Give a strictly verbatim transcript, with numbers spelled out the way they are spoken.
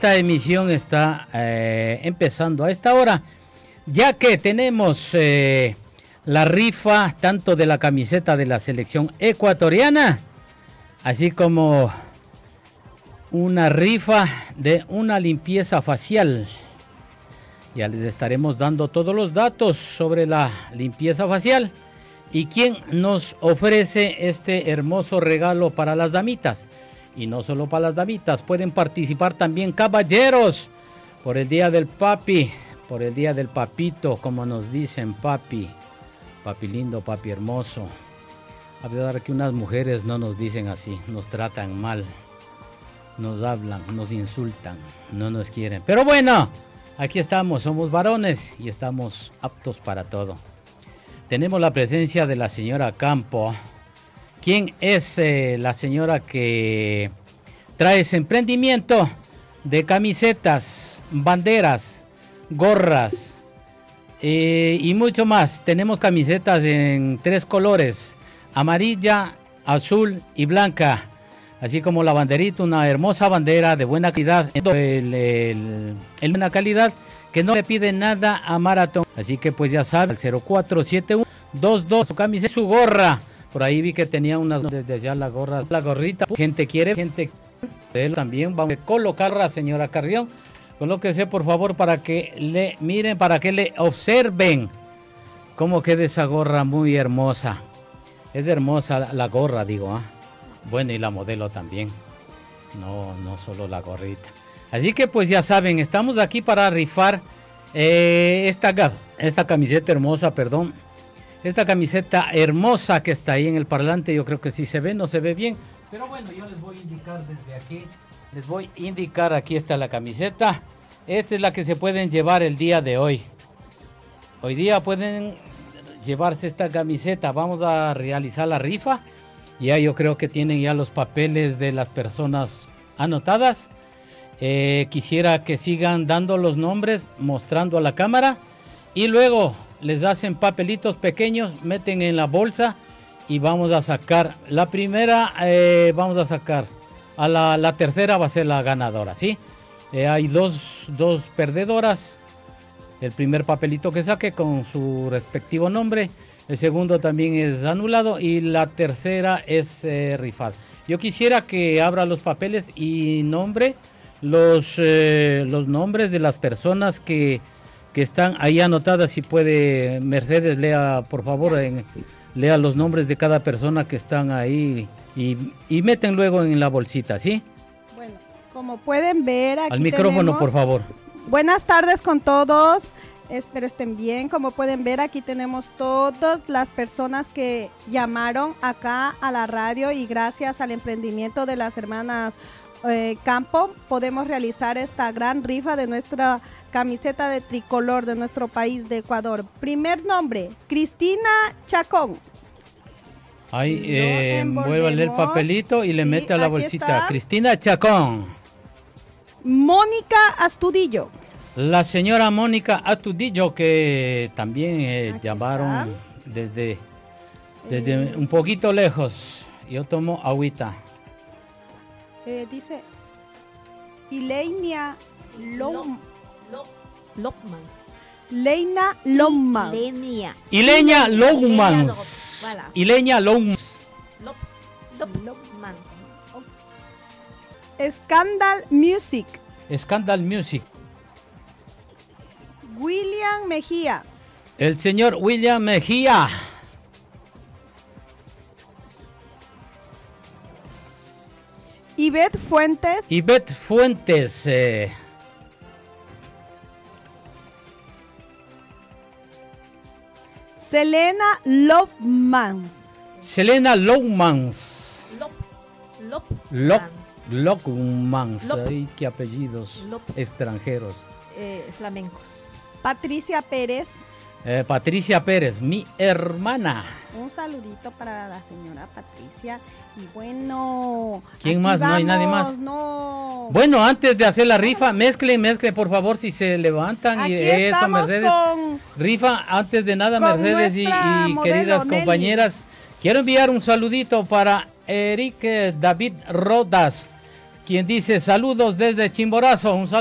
Esta emisión está eh, empezando a esta hora, ya que tenemos eh, la rifa tanto de la camiseta de la selección ecuatoriana, así como una rifa de una limpieza facial. Ya les estaremos dando todos los datos sobre la limpieza facial y quién nos ofrece este hermoso regalo para las damitas. Y no solo para las damitas, pueden participar también caballeros por el día del papi, por el día del papito, como nos dicen, papi, papi lindo, papi hermoso. A ver que unas mujeres no nos dicen así, nos tratan mal, nos hablan, nos insultan, no nos quieren. Pero bueno, aquí estamos, somos varones y estamos aptos para todo. Tenemos la presencia de la señora Campo. ¿Quién es eh, la señora que trae ese emprendimiento de camisetas, banderas, gorras eh, y mucho más? Tenemos camisetas en tres colores, amarilla, azul y blanca, así como la banderita, una hermosa bandera de buena calidad, el, el, el buena calidad que no le pide nada a Maratón. Así que pues ya saben, el cero cuatro siete uno dos dos, su camiseta, su gorra. Por ahí vi que tenía unas desde allá la gorra, la gorrita. Gente quiere, gente él también. Vamos a colocarla, señora Carrión. Colóquese por favor para que le miren, para que le observen cómo queda esa gorra muy hermosa. Es hermosa la, la gorra, digo. ¿eh? Bueno, y la modelo también. No, no solo la gorrita. Así que pues ya saben, estamos aquí para rifar eh, esta, esta camiseta hermosa, perdón. Esta camiseta hermosa que está ahí en el parlante, yo creo que sí se ve, no se ve bien. Pero bueno, yo les voy a indicar desde aquí, les voy a indicar, aquí está la camiseta. Esta es la que se pueden llevar el día de hoy. Hoy día pueden llevarse esta camiseta, vamos a realizar la rifa. Ya yo creo que tienen ya los papeles de las personas anotadas. Eh, quisiera que sigan dando los nombres, mostrando a la cámara y luego les hacen papelitos pequeños, meten en la bolsa y vamos a sacar la primera, eh, vamos a sacar a la, la tercera va a ser la ganadora, ¿sí? Eh, hay dos, dos perdedoras, el primer papelito que saque con su respectivo nombre, el segundo también es anulado y la tercera es eh, rifada. Yo quisiera que abra los papeles y nombre los, eh, los nombres de las personas que que están ahí anotadas. Si puede Mercedes, lea por favor, en, lea los nombres de cada persona que están ahí y, y meten luego en la bolsita, ¿sí? Bueno, como pueden ver aquí al micrófono tenemos... por favor. Buenas tardes con todos, espero estén bien. Como pueden ver aquí tenemos todas las personas que llamaron acá a la radio y gracias al emprendimiento de las hermanas Eh, Campo podemos realizar esta gran rifa de nuestra camiseta de tricolor de nuestro país de Ecuador. Primer nombre, Cristina Chacón. Ahí eh, vuelve a leer el papelito y le sí, mete a la bolsita. Está. Cristina Chacón. Mónica Astudillo. La señora Mónica Astudillo, que también eh, llamaron está. desde, desde eh. un poquito lejos. Yo tomo agüita. Eh, dice Ileina Lom Lopmans. Leina Lomans. Ilenia. Ilenia Lomans. Ilenia Lomans. Lopmans. Scandal Music. Scandal Music. William Mejía. El señor William Mejía. Ivette Fuentes. Ivette Fuentes. Eh. Selena Lopmans. Selena Lopmans. Lop. Lop. Lop. Lopmans. Lop. Ay, qué apellidos Lop. extranjeros. Eh, flamencos. Patricia Pérez. Eh, Patricia Pérez, mi hermana. Un saludito para la señora Patricia. Y bueno... ¿Quién más? Vamos, no hay nadie más. No. Bueno, antes de hacer la rifa, mezclen, mezclen por favor si se levantan. Aquí y eso, Mercedes. Con, rifa, antes de nada, Mercedes y, y queridas Nelly. compañeras. Quiero enviar un saludito para Eric David Rodas, quien dice saludos desde Chimborazo. Un saludo